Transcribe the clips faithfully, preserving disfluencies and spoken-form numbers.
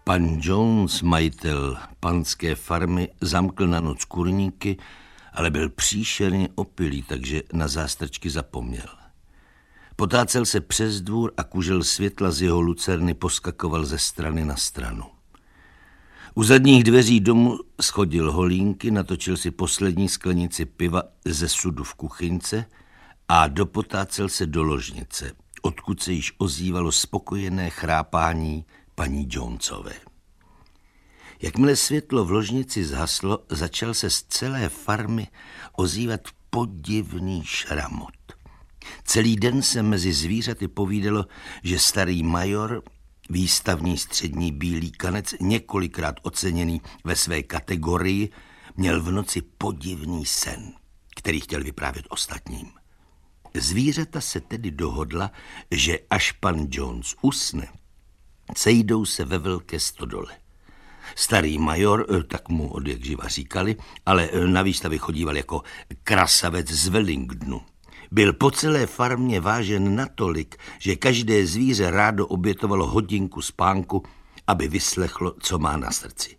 Pan Jones, majitel panské farmy, zamkl na noc kurníky, ale byl příšerně opilý, takže na zástrčky zapomněl. Potácel se přes dvůr a kužel světla z jeho lucerny poskakoval ze strany na stranu. U zadních dveří domu schodil holínky, natočil si poslední sklenici piva ze sudu v kuchyňce a dopotácel se do ložnice, odkud se již ozývalo spokojené chrápání paní Jonesové. Jakmile světlo v ložnici zhaslo, začal se z celé farmy ozývat podivný šramot. Celý den se mezi zvířaty povídalo, že starý major, výstavní střední bílý kanec, několikrát oceněný ve své kategorii, měl v noci podivný sen, který chtěl vyprávět ostatním. Zvířata se tedy dohodla, že až pan Jones usne, sejdou se ve velké stodole. Starý major, tak mu odjakživa říkali, ale na výstavy chodíval jako krasavec z Wellingtonu. Byl po celé farmě vážen natolik, že každé zvíře rádo obětovalo hodinku spánku, aby vyslechlo, co má na srdci.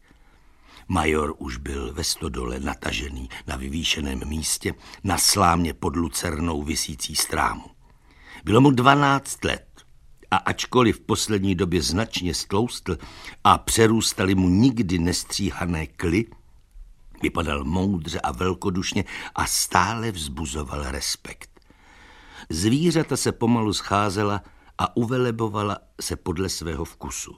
Major už byl ve stodole natažený na vyvýšeném místě, na slámě pod lucernou visící strámu. Bylo mu dvanáct let a ačkoliv v poslední době značně stloustl a přerůstaly mu nikdy nestříhané kly, vypadal moudře a velkodušně a stále vzbuzoval respekt. Zvířata se pomalu scházela a uvelebovala se podle svého vkusu.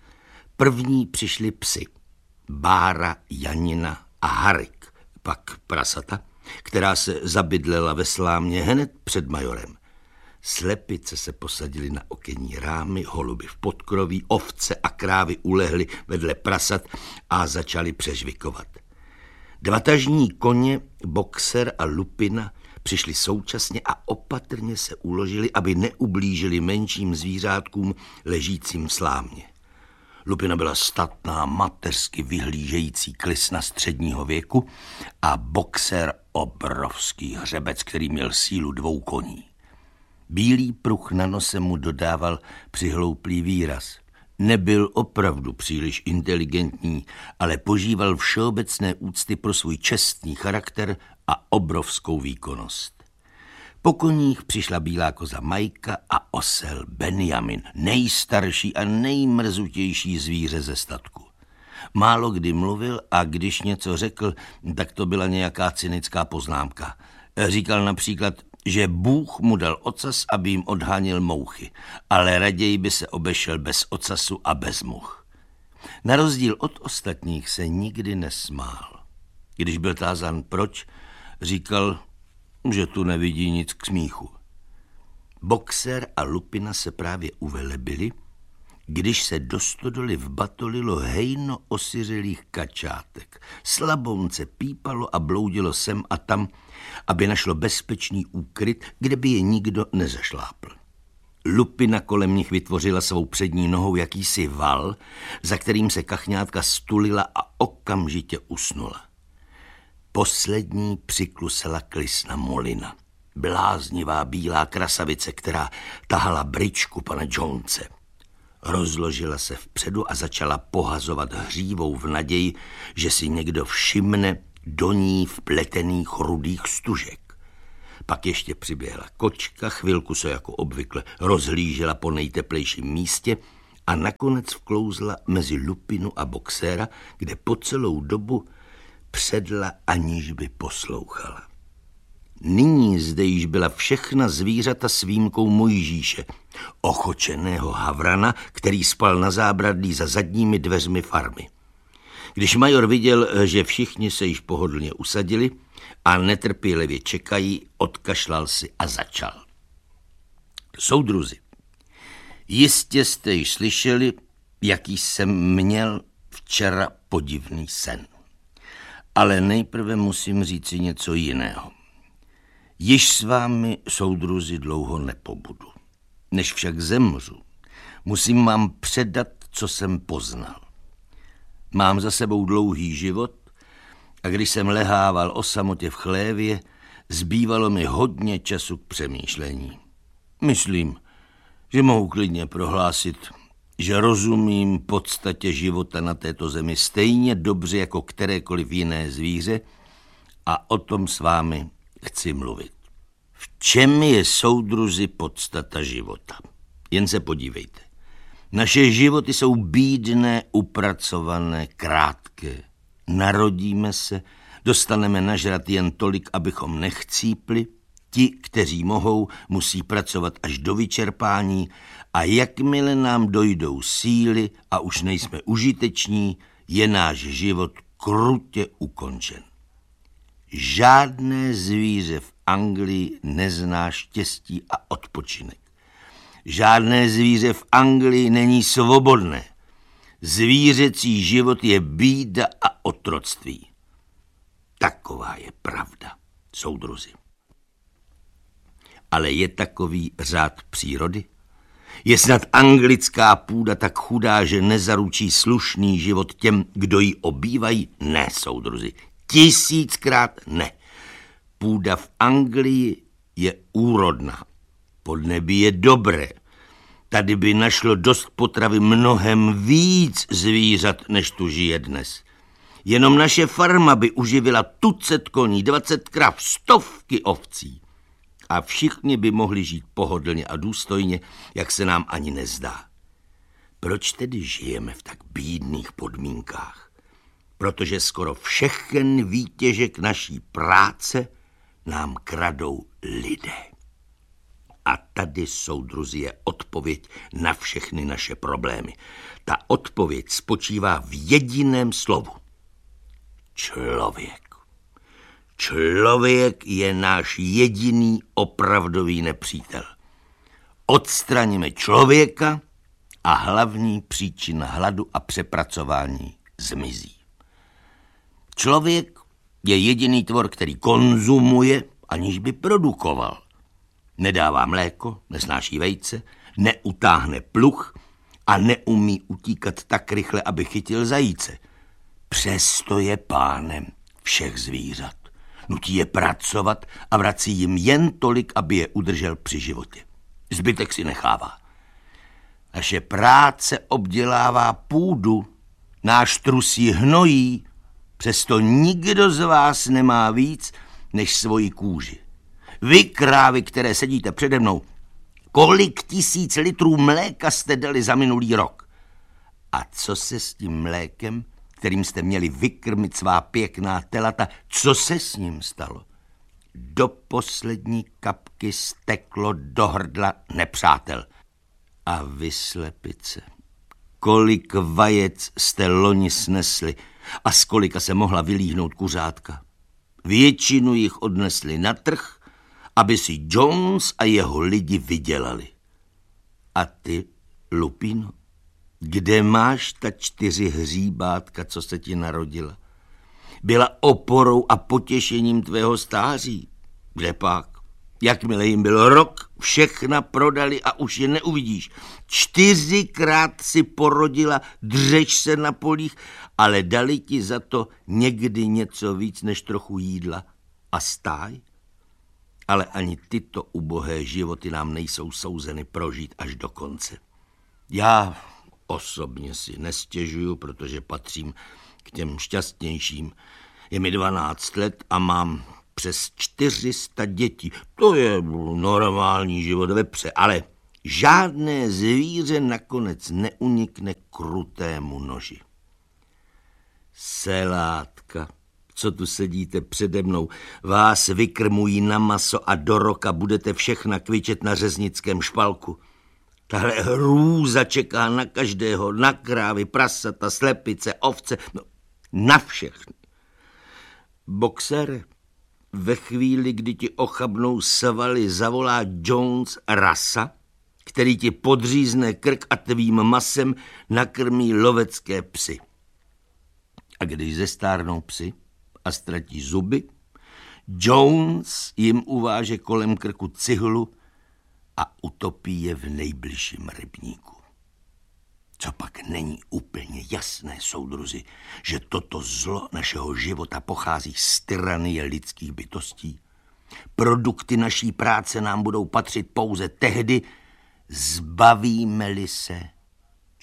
První přišli psi, Bára, Janina a Harik, pak prasata, která se zabydlela ve slámě hned před majorem. Slepice se posadily na okenní rámy, holuby v podkroví, ovce a krávy ulehly vedle prasat a začaly přežvikovat. Dva tažní koně, Boxer a Lupina, přišli současně a opatrně se uložili, aby neublížili menším zvířátkům ležícím v slámě. Lupina byla statná, mateřsky vyhlížející klisna středního věku a Boxer obrovský hřebec, který měl sílu dvou koní. Bílý pruh na nose mu dodával přihlouplý výraz. Nebyl opravdu příliš inteligentní, ale požíval všeobecné úcty pro svůj čestný charakter a obrovskou výkonnost. Po koních přišla bílá koza Majka a osel Benjamin, nejstarší a nejmrzutější zvíře ze statku. Málo kdy mluvil a když něco řekl, tak to byla nějaká cynická poznámka. Říkal například, že Bůh mu dal ocas, aby jim odháněl mouchy, ale raději by se obešel bez ocasu a bez much. Na rozdíl od ostatních se nikdy nesmál. Když byl tázán proč, říkal, že tu nevidí nic k smíchu. Boxer a Lupina se právě uvelebili, když se do stodoly vbatolilo hejno osiřelých kačátek. Slabounce pípalo a bloudilo sem a tam, aby našlo bezpečný úkryt, kde by je nikdo nezašlápl. Lupina kolem nich vytvořila svou přední nohou jakýsi val, za kterým se kachňátka stulila a okamžitě usnula. Poslední přiklusela klisna Molina, bláznivá bílá krasavice, která tahala bričku pana Jonese. Rozložila se vpředu a začala pohazovat hřívou v naději, že si někdo všimne do ní vpletených rudých stužek. Pak ještě přiběhla kočka, chvilku se jako obvykle rozhlížela po nejteplejším místě a nakonec vklouzla mezi Lupinu a Boxera, kde po celou dobu předla, aniž by poslouchala. Nyní zde již byla všechna zvířata s výjimkou Mojžíše, ochočeného havrana, který spal na zábradlí za zadními dveřmi farmy. Když major viděl, že všichni se již pohodlně usadili a netrpělivě čekají, odkašlal si a začal. Soudruzi, jistě jste již slyšeli, jaký jsem měl včera podivný sen. Ale nejprve musím říci něco jiného. Již s vámi, soudruzi, dlouho nepobudu. Než však zemřu, musím vám předat, co jsem poznal. Mám za sebou dlouhý život a když jsem lehával o samotě v chlévě, zbývalo mi hodně času k přemýšlení. Myslím, že mohu klidně prohlásit, že rozumím podstatě života na této zemi stejně dobře jako kterékoliv jiné zvíře a o tom s vámi chci mluvit. V čem je, soudruzi, podstata života? Jen se podívejte. Naše životy jsou bídné, upracované, krátké. Narodíme se, dostaneme nažrat jen tolik, abychom nechcípli. Ti, kteří mohou, musí pracovat až do vyčerpání a jakmile nám dojdou síly a už nejsme užiteční, je náš život krutě ukončen. Žádné zvíře v Anglii nezná štěstí a odpočinek. Žádné zvíře v Anglii není svobodné. Zvířecí život je bída a otroctví. Taková je pravda, soudruzi. Ale je takový řád přírody? Je snad anglická půda tak chudá, že nezaručí slušný život těm, kdo ji obývají? Ne, soudruzi, tisíckrát ne. Půda v Anglii je úrodná. Podnebí je dobré. Tady by našlo dost potravy mnohem víc zvířat, než tu žije dnes. Jenom naše farma by uživila tucet koní, dvacet krav, stovky ovcí. A všichni by mohli žít pohodlně a důstojně, jak se nám ani nezdá. Proč tedy žijeme v tak bídných podmínkách? Protože skoro všechen výtěžek naší práce nám kradou lidé. A tady, soudruzi, je odpověď na všechny naše problémy. Ta odpověď spočívá v jediném slovu. Člověk. Člověk je náš jediný opravdový nepřítel. Odstraníme člověka a hlavní příčina hladu a přepracování zmizí. Člověk je jediný tvor, který konzumuje, aniž by produkoval. Nedává mléko, nesnáší vejce, neutáhne pluh a neumí utíkat tak rychle, aby chytil zajíce. Přesto je pánem všech zvířat. Nutí je pracovat a vrací jim jen tolik, aby je udržel při životě. Zbytek si nechává. Naše práce obdělává půdu, náš trus ji hnojí, přesto nikdo z vás nemá víc než svoji kůži. Vy, krávy, které sedíte přede mnou, kolik tisíc litrů mléka jste dali za minulý rok? A co se s tím mlékem, kterým jste měli vykrmit svá pěkná telata, co se s ním stalo? Do poslední kapky steklo do hrdla nepřátel. A vy, slepice, kolik vajec jste loni snesli a z kolika se mohla vylíhnout kuřátka? Většinu jich odnesli na trh, aby si Jones a jeho lidi vydělali. A ty, Lupino, kde máš ta čtyři hříbátka, co se ti narodila? Byla oporou a potěšením tvého stáří. Kde pak? Jakmile jim byl rok, všechna prodali a už je neuvidíš. Čtyřikrát si porodila, dřeš se na polích, ale dali ti za to někdy něco víc než trochu jídla a stáj. Ale ani tyto ubohé životy nám nejsou souzeny prožít až do konce. Já osobně si nestěžuju, protože patřím k těm šťastnějším. Je mi dvanáct let a mám přes čtyři sta dětí. To je normální život vepře, ale žádné zvíře nakonec neunikne krutému noži. Selátka, co tu sedíte přede mnou, vás vykrmují na maso a do roka budete všechna kvičet na řeznickém špalku. Tahle hrůza čeká na každého, na krávy, prasata, slepice, ovce, no, na všechny. Boxere, ve chvíli, kdy ti ochabnou svaly, zavolá Jones rasa, který ti podřízne krk a tvým masem nakrmí lovecké psy. A když zestárnou psy a ztratí zuby, Jones jim uváže kolem krku cihlu a utopí je v nejbližším rybníku. Co pak není úplně jasné, soudruzi, že toto zlo našeho života pochází z tyranie lidských bytostí? Produkty naší práce nám budou patřit pouze tehdy, zbavíme-li se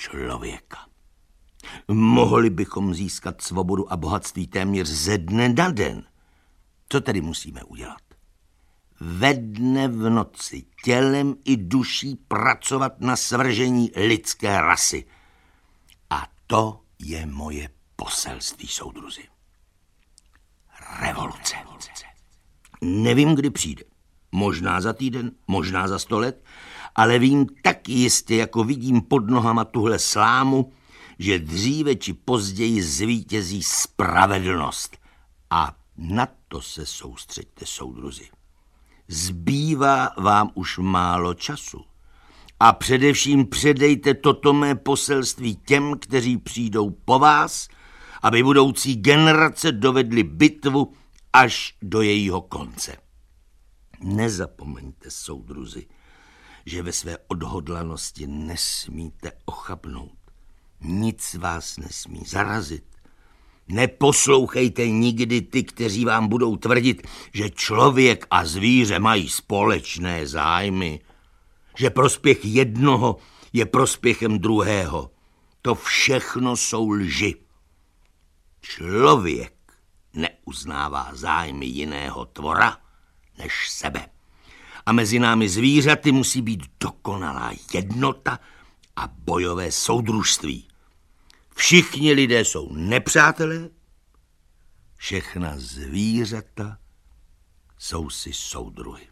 člověka. Mohli bychom získat svobodu a bohatství téměř ze dne na den. Co tedy musíme udělat? Ve dne v noci tělem i duší pracovat na svržení lidské rasy. A to je moje poselství, soudruzi. Revoluce. Nevím, kdy přijde. Možná za týden, možná za sto let, ale vím tak jistě, jako vidím pod nohama tuhle slámu, že dříve či později zvítězí spravedlnost. A na to se soustřeďte, soudruzi. Zbývá vám už málo času. A především předejte toto mé poselství těm, kteří přijdou po vás, aby budoucí generace dovedly bitvu až do jejího konce. Nezapomeňte, soudruzi, že ve své odhodlanosti nesmíte ochabnout. Nic vás nesmí zarazit. Neposlouchejte nikdy ty, kteří vám budou tvrdit, že člověk a zvíře mají společné zájmy, že prospěch jednoho je prospěchem druhého. To všechno jsou lži. Člověk neuznává zájmy jiného tvora než sebe. A mezi námi zvířaty musí být dokonalá jednota a bojové soudružství. Všichni lidé jsou nepřátelé, všechna zvířata jsou si soudruhy.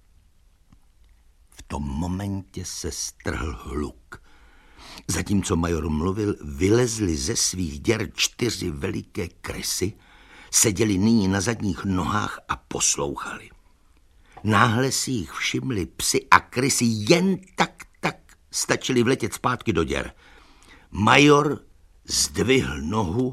V tom momentě se strhl hluk. Zatímco major mluvil, vylezly ze svých děr čtyři veliké krysy, seděli nyní na zadních nohách a poslouchali. Náhle si jich všimli psi a krysy, jen tak, tak stačili vletět zpátky do děr. Major zdvihl nohu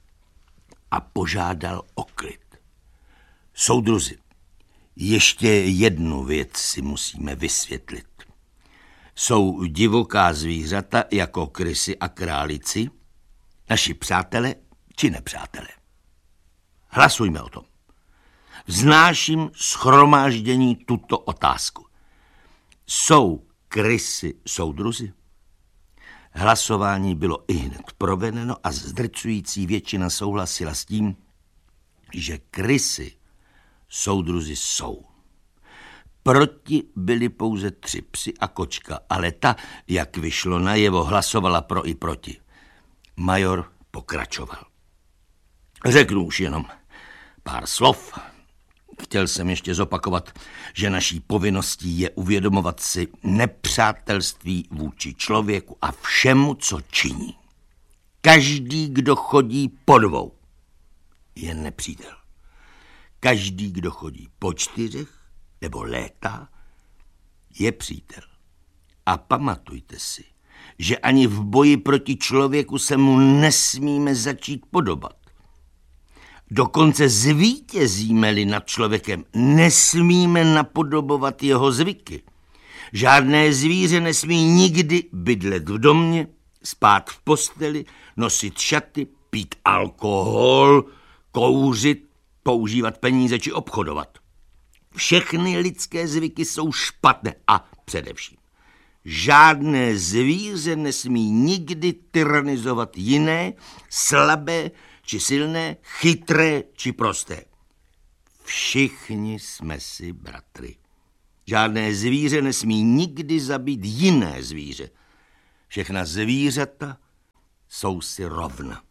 a požádal o klid. Soudruzi, ještě jednu věc si musíme vysvětlit. Jsou divoká zvířata jako krysy a králici, naši přátelé či nepřátelé. Hlasujme o tom. Vznáším shromáždění tuto otázku. Jsou krysy soudruzi? Hlasování bylo ihned provedeno a zdrcující většina souhlasila s tím, že krysy soudruzi jsou. Proti byli pouze tři psi a kočka, ale ta, jak vyšlo najevo, hlasovala pro i proti. Major pokračoval. Řeknu už jenom pár slov. Chtěl jsem ještě zopakovat, že naší povinností je uvědomovat si nepřátelství vůči člověku a všemu, co činí. Každý, kdo chodí po dvou, je nepřítel. Každý, kdo chodí po čtyřech nebo létá, je přítel. A pamatujte si, že ani v boji proti člověku se mu nesmíme začít podobat. Dokonce zvítězíme-li nad člověkem, nesmíme napodobovat jeho zvyky. Žádné zvíře nesmí nikdy bydlet v domě, spát v posteli, nosit šaty, pít alkohol, kouřit, používat peníze či obchodovat. Všechny lidské zvyky jsou špatné a především žádné zvíře nesmí nikdy tyranizovat jiné, slabé či silné, chytré či prosté. Všichni jsme si bratry. Žádné zvíře nesmí nikdy zabít jiné zvíře. Všechna zvířata jsou si rovna.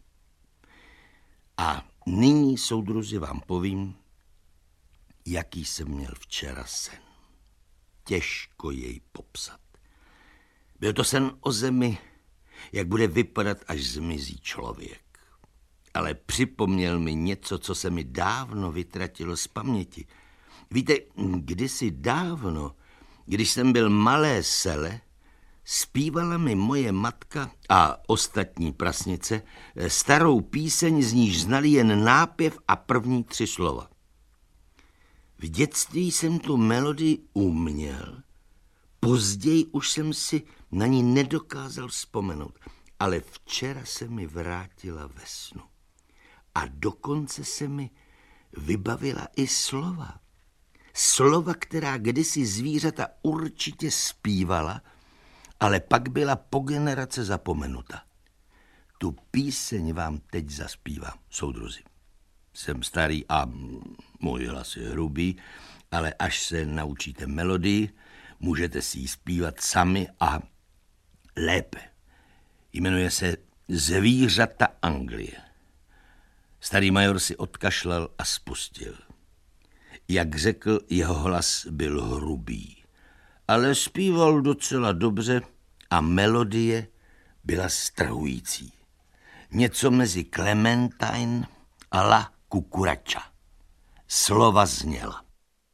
A nyní, soudruzi, vám povím, jaký jsem měl včera sen. Těžko jej popsat. Byl to sen o zemi, jak bude vypadat, až zmizí člověk. Ale připomněl mi něco, co se mi dávno vytratilo z paměti. Víte, kdysi dávno, když jsem byl malé sele, zpívala mi moje matka a ostatní prasnice starou píseň, z níž znali jen nápěv a první tři slova. V dětství jsem tu melodii uměl, později už jsem si na ní nedokázal vzpomenout, ale včera se mi vrátila ve snu. A dokonce se mi vybavila i slova. Slova, která kdysi zvířata určitě zpívala ale pak byla po generace zapomenuta. Tu píseň vám teď zaspívám, soudruzi. Jsem starý a můj hlas je hrubý, ale až se naučíte melodii, můžete si ji zpívat sami a lépe. Jmenuje se Zvířata Anglie. Starý major si odkašlal a spustil. Jak řekl, jeho hlas byl hrubý, ale zpíval docela dobře a melodie byla strhující. Něco mezi Clementine a La Cucaracha. Slova zněla.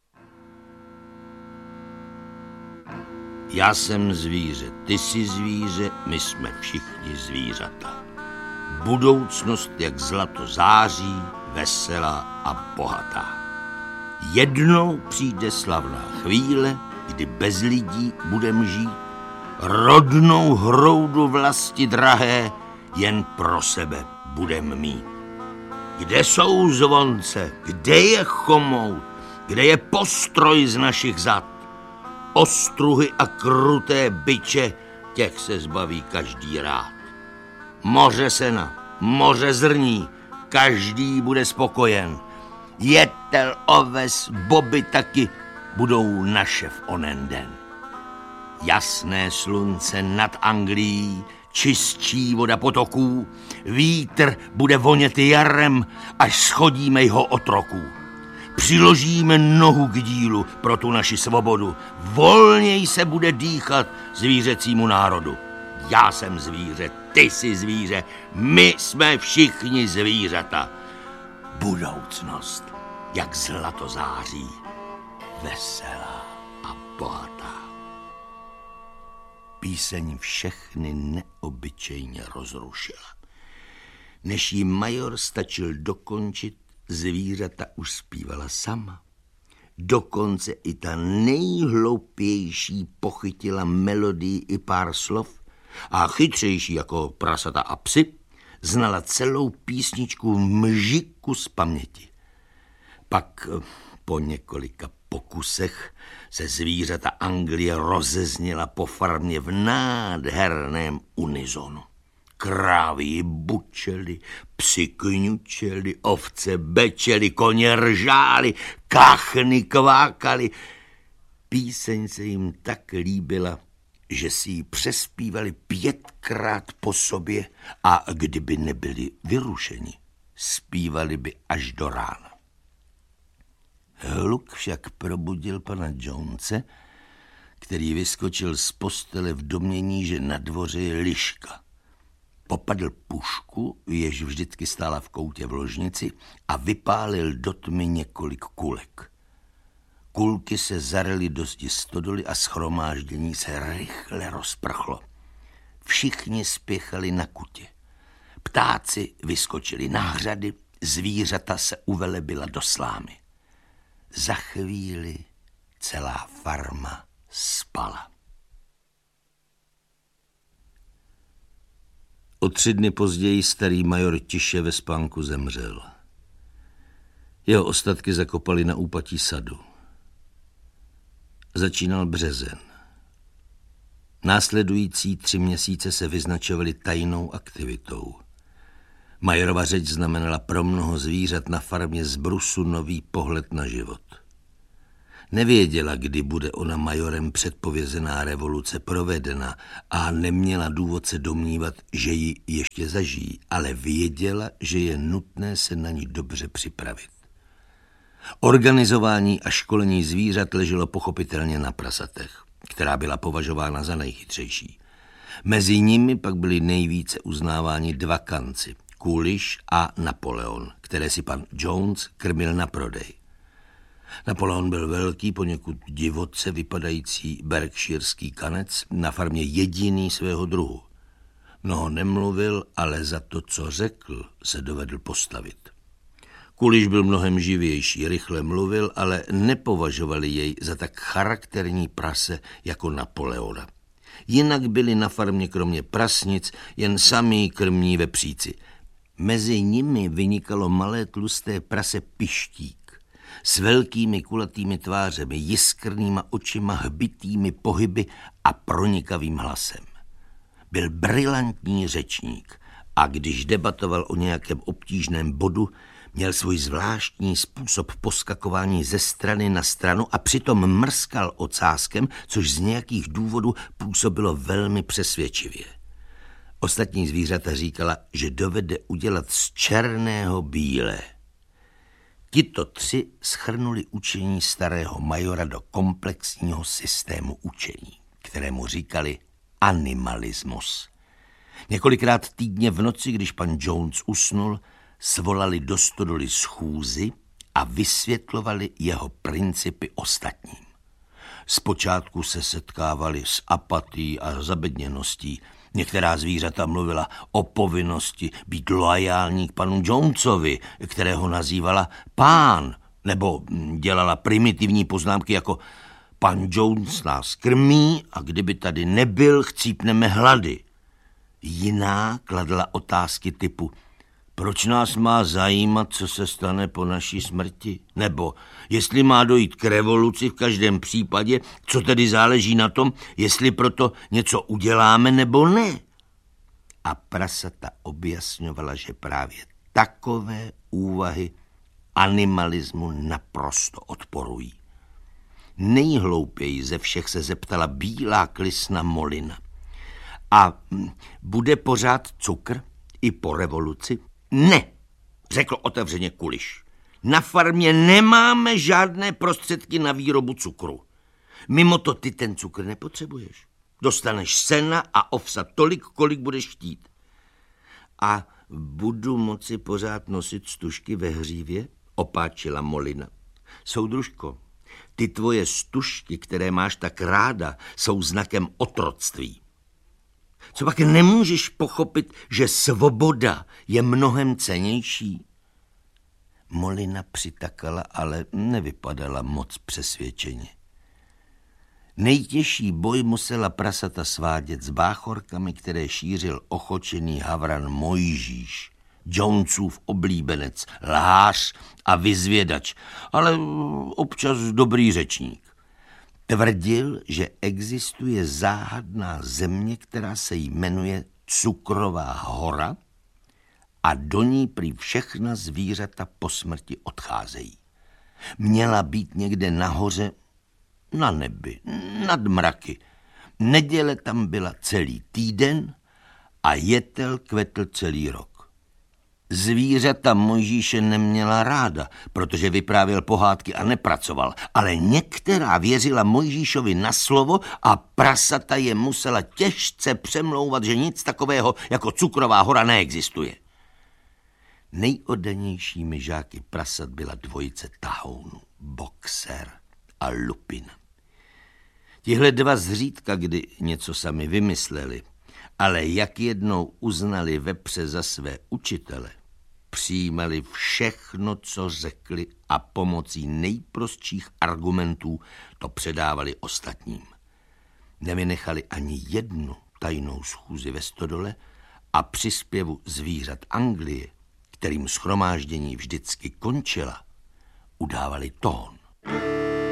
Já jsem zvíře, ty jsi zvíře, my jsme všichni zvířata. Budoucnost jak zlato září, veselá a bohatá. Jednou přijde slavná chvíle, kdy bez lidí budem žít, rodnou hroudu vlasti drahé jen pro sebe budem mít. Kde jsou zvonce, kde je chomout, kde je postroj z našich zad? Ostruhy a kruté biče, těch se zbaví každý rád. Moře sena, moře zrní, každý bude spokojen. Jetel, oves, boby taky budou naše v onen den. Jasné slunce nad Anglií, čistší voda potoků, vítr bude vonět jarem, až schodíme jeho otroků. Přiložíme nohu k dílu pro tu naši svobodu, volněji se bude dýchat zvířecímu národu. Já jsem zvíře, ty jsi zvíře, my jsme všichni zvířata. Budoucnost, jak zlato září, veselá a bohatá. Píseň všechny neobyčejně rozrušila. Než jí major stačil dokončit, zvířata už zpívala sama. Dokonce i ta nejhloupější pochytila melodii i pár slov a chytřejší jako prasata a psi znala celou písničku v mžiku z paměti. Pak po několika pokusech se zvířata Anglie rozezněla po farmě v nádherném unizonu. Krávy bučely, psi kňučely, ovce bečely, koně ržály, kachny kvákaly. Píseň se jim tak líbila, že si ji přespívali pětkrát po sobě a kdyby nebyli vyrušeni, zpívali by až do rána. Hluk však probudil pana Jonese, který vyskočil z postele v domnění, že na dvoře je liška. Popadl pušku, jež vždycky stála v koutě v ložnici, a vypálil do tmy několik kulek. Kulky se zarily do zdi stodoly a shromáždění se rychle rozprchlo. Všichni spěchali na kutě. Ptáci vyskočili na hřady, zvířata se uvelebila do slámy. Za chvíli celá farma spala. O tři dny později starý major tiše ve spánku zemřel. Jeho ostatky zakopali na úpatí sadu. Začínal březen. Následující tři měsíce se vyznačovaly tajnou aktivitou. Majorova řeč znamenala pro mnoho zvířat na farmě z brusu nový pohled na život. Nevěděla, kdy bude ona majorem předpovězená revoluce provedena a neměla důvod se domnívat, že ji ještě zažijí, ale věděla, že je nutné se na ní dobře připravit. Organizování a školení zvířat leželo pochopitelně na prasatech, která byla považována za nejchytřejší. Mezi nimi pak byli nejvíce uznáváni dva kanci, Coolish a Napoleon, které si pan Jones krmil na prodej. Napoleon byl velký, poněkud divoce vypadající berkshirský kanec, na farmě jediný svého druhu. Mnoho nemluvil, ale za to, co řekl, se dovedl postavit. Coolish byl mnohem živější, rychle mluvil, ale nepovažovali jej za tak charakterní prase jako Napoleona. Jinak byli na farmě kromě prasnic jen samí krmní vepříci. Mezi nimi vynikalo malé tlusté prase Pištík. s velkými kulatými tvářemi, jiskrnýma očima, hbitými pohyby a pronikavým hlasem. Byl brilantní řečník a když debatoval o nějakém obtížném bodu, měl svůj zvláštní způsob poskakování ze strany na stranu a přitom mrskal ocáskem, což z nějakých důvodů působilo velmi přesvědčivě. Ostatní zvířata říkala, že dovede udělat z černého bílé. Tito tři shrnuli učení starého majora do komplexního systému učení, kterému říkali animalismus. Několikrát týdně v noci, když pan Jones usnul, svolali do stodoly schůzi a vysvětlovali jeho principy ostatním. Zpočátku se setkávali s apatií a zabedněností. Některá zvířata mluvila o povinnosti být loajální k panu Jonesovi, kterého nazývala pán, nebo dělala primitivní poznámky jako pan Jones nás krmí a kdyby tady nebyl, chcípneme hlady. Jiná kladla otázky typu proč nás má zajímat, co se stane po naší smrti? Nebo jestli má dojít k revoluci v každém případě, co tedy záleží na tom, jestli proto něco uděláme nebo ne? A prasata objasňovala, že právě takové úvahy animalismu naprosto odporují. Nejhloupěji ze všech se zeptala bílá klisna Molina. A bude pořád cukr i po revoluci? Ne, řekl otevřeně Kuliš. Na farmě nemáme žádné prostředky na výrobu cukru. Mimo to ty ten cukr nepotřebuješ. Dostaneš sena a ovsa tolik, kolik budeš chtít. A budu moci pořád nosit stužky ve hřívě? Opáčila Molina. Soudružko, ty tvoje stužky, které máš tak ráda, jsou znakem otroctví. Co pak nemůžeš pochopit, že svoboda je mnohem cennější? Molina přitakala, ale nevypadala moc přesvědčeně. Nejtěžší boj musela prasata svádět s báchorkami, které šířil ochočený havran Mojžíš, Jonesův oblíbenec, lhář a vyzvědač, ale občas dobrý řečník. Tvrdil, že existuje záhadná země, která se jmenuje Cukrová hora a do ní prý všechna zvířata po smrti odcházejí. Měla být někde nahoře, na nebi, nad mraky. Neděle tam byla celý týden a jetel kvetl celý rok. Zvířata Mojžíše neměla ráda, protože vyprávěl pohádky a nepracoval, ale některá věřila Mojžíšovi na slovo a prasata je musela těžce přemlouvat, že nic takového jako Cukrová hora neexistuje. Nejoddanějšími žáky prasat byla dvojice tahounů, Boxer a Lupin. Tihle dva zřídka, kdy něco sami vymysleli, ale jak jednou uznali vepře za své učitele, přijímali všechno, co řekli a pomocí nejprostších argumentů to předávali ostatním. Nevynechali ani jednu tajnou schůzi ve stodole a při zpěvu zvířat Anglie, kterým shromáždění vždycky končila, udávali tón.